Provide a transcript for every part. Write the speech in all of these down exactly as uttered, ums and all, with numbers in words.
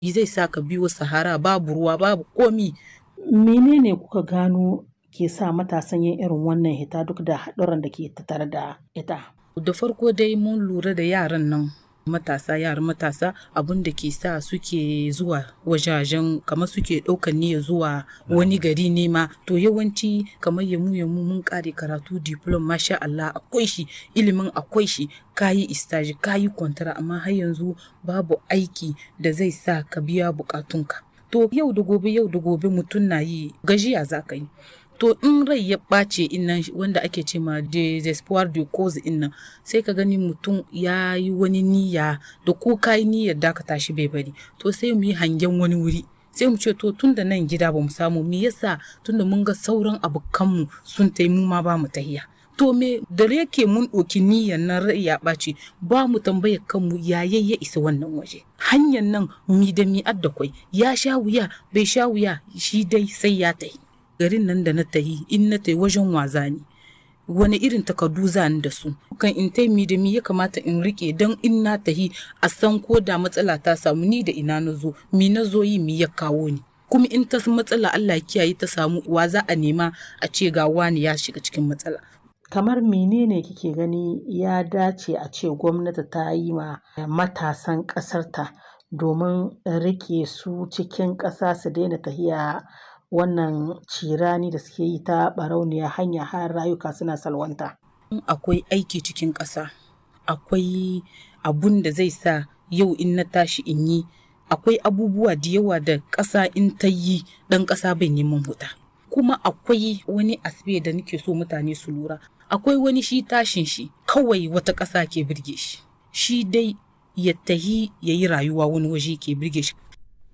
zai sa ka biyo sahara babu ruwa babu komi. Menene kuka gano ke sa matasan yin irin wannan hita duk da haɗurran da ke tattare da ita? Da farko dai mun lura da yaran nan matasa yaran matasa abun da ke sa suke zuwa wajajen kamar suke ɗaukan niyya zuwa wani gari nema to yawanci kamar yamu yamu mun kare karatu diploma masha Allah akwai shi ilimin akwai shi kayi istaji kayi kwantara amma har yanzu babu aiki da zai sa ka biya bukatunka. To yau da gobe yau da gobe mutum na yi gajiya za ka yi. To in rai ya ɓace innan wanda ake ce ma desespoir de cause innan sai ka gani mutum ya yi wani niyya da ko ka yi niyyar da ka tashi bai bari to sai mu yi hangen wani wuri sai mu ce to tun da nan gida ba mu samu me yasa tun da mun ga sauran abokanmu sun tai mu ma ba mu tahiya. To me da yake mun ɗauki niyyar nan rai ya ɓaci ba mu tambayar kanmu yaye ya isa wannan waje. Hanyar nan mi da mi adda kwai ya sha wuya bai sha wuya shi dai sai ya tahi. Garin nan da na tahi in na tahi wajen waza ne wani irin takardu zani da su kan in tai mi da mi ya kamata in rike don in na tahi a san ko da matsala ta samu ni da ina na zo mi na zo yi mi ya kawo ni kuma in ta matsala Allah ya kiyaye ta samu wa za a nema a ce ga wani ya shiga cikin matsala. Kamar menene kike gani ya dace a ce gwamnati ta yi ma matasan ƙasarta domin rike su cikin ƙasa su daina tahiya wannan cirani da suke yi ta barauniya hanya har rayuka suna salwanta. Akwai aiki cikin ƙasa, akwai abun da zai sa yau in na tashi in yi, akwai abubuwa da yawa da ƙasa in ta yi ɗan ƙasa bai neman huta. Kuma akwai wani asibe da nake so mutane su lura, akwai wani shi tashin shi kawai wata ƙasa ke birge shi, shi dai ya tahi ya yi rayuwa wani waje ke birge shi.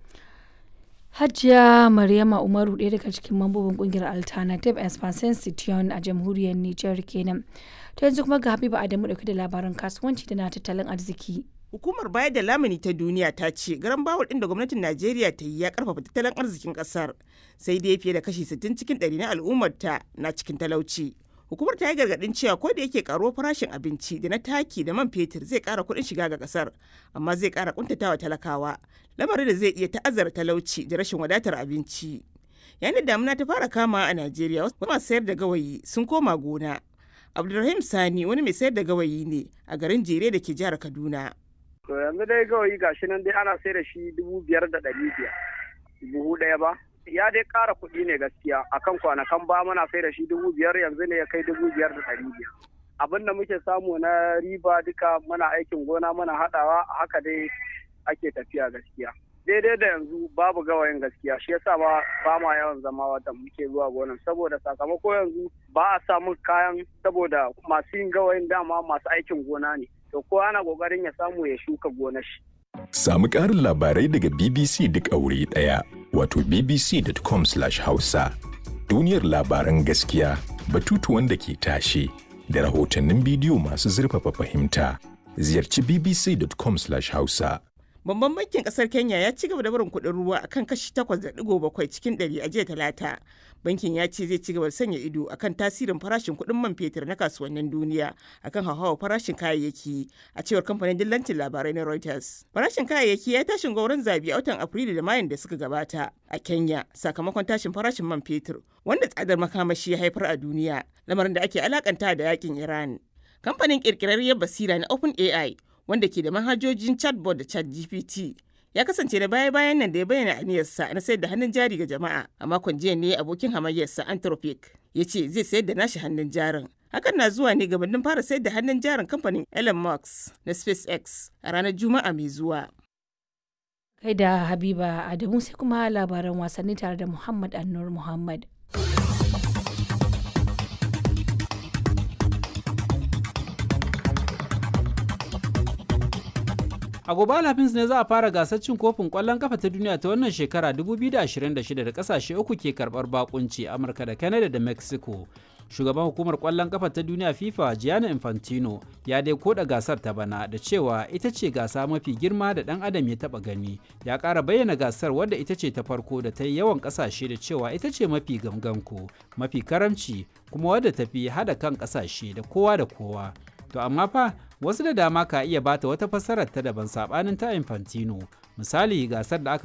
Hajiya Maryama Umaru ɗaya daga cikin mambobin ƙungiyar Alternative Expansion Citoyen a jamhuriyar Nijar kenan. Ta yanzu kuma ga Habiba Adamu ɗauke da labaran kasuwanci da na tattalin arziki. Hukumar bayar da lamuni ta duniya ta ce garan bawul ɗin da gwamnatin Najeriya ta yi ya karfafa tattalin arzikin ƙasar sai dai fiye da kashi sittin cikin ɗari na al'ummarta na cikin talauci. Hukumar ta yi gargaɗin cewa ko da yake karuwar farashin abinci da na taki da man fetur zai ƙara kuɗin shiga ga ƙasar amma zai ƙara ƙuntatawa talakawa lamarin da zai iya ta'azzara talauci da rashin wadatar abinci. Yayin da damuna ta fara kama a Najeriya wasu masu sayar da gawayi sun koma gona. Abdulrahim Sani wani mai sayar da gawayi ne a garin Jere da ke jihar Kaduna. To yanzu dai gawayi gashi nan dai ana sayar da shi dubu biyar da ɗari biyar buhu ɗaya ba. Ya dai ƙara kuɗi ne gaskiya akan kwanakan ba muna sai da shi dubu biyar yanzu ne ya kai dubu biyar da ɗari biyar. Abin da muke samu na riba duka muna aikin gona muna haɗawa haka dai ake tafiya gaskiya. Daidai da yanzu babu gawayin gaskiya shi yasa ba ba ma yawan zama wata muke zuwa gonan saboda sakamako yanzu ba a samu kayan saboda masu yin gawayin dama masu aikin gona ne. To ko ana kokarin ya samu ya shuka gonar shi. Samu ƙarin labarai daga B B C duk a wuri ɗaya, wato b b c dot com slash hausa. Duniyar labaran gaskiya, batutuwan da ke tashe, da rahotannin bidiyo masu zurfafa fahimta. Ziyarci b b c dot com slash hausa. Babban bankin kasar Kenya ya ci gaba da barin kuɗin ruwa akan kashi takwas da ɗigo bakwai cikin ɗari a jiya Talata. Bankin ya ce zai ci gaba da sanya ido akan tasirin farashin kuɗin man fetur na kasuwannin duniya akan hauhawar farashin kayayyaki a cewar kamfanin dillancin labarai na Reuters. Farashin kayayyaki ya tashin gauran zabi a watan Afrilu da Mayun da suka gabata a Kenya sakamakon tashin farashin man fetur wanda tsadar makamashi ya haifar a duniya, lamarin da ake alakanta da yakin Iran. Kamfanin kirkirarriyar basira na OpenAI wanda ke da manhajojin chatbot da ChatGPT ya kasance da baya-bayan nan da ya bayyana aniyarsa na sayar da hannun jari ga jama'a a makon jiya ne abokin hamayyarsa Anthropic ya ce zai sayar da nashi hannun jarin. Hakan na zuwa ne gabanin fara sayar da hannun jarin kamfanin Elon Musk na SpaceX a ranar Juma'a mai zuwa. Kai da Habiba Adamu sai kuma labaran wasanni tare da Muhammad Annur Muhammad. A gobe Alhamis ne za a fara gasar cin kofin ƙwallon kafa ta duniya ta wannan shekara dubu biyu da ashirin da shida da ƙasashe uku ke karɓar bakunci Amurka da Canada da Mexico. Shugaban hukumar ƙwallon kafa ta duniya FIFA Gianni Infantino ya dai koda gasar ta bana da cewa ita ce gasa mafi girma da ɗan adam ya taɓa gani. Ya ƙara bayyana gasar wadda ita ce ta farko da ta yi yawan ƙasashe da cewa ita ce mafi gamganku, mafi karamci kuma wadda ta fi haɗa kan ƙasashe da kowa da kowa. To amma fa wasu da dama ka iya bata wata fassarar ta daban sabanin ta Infantino. Misali gasar da aka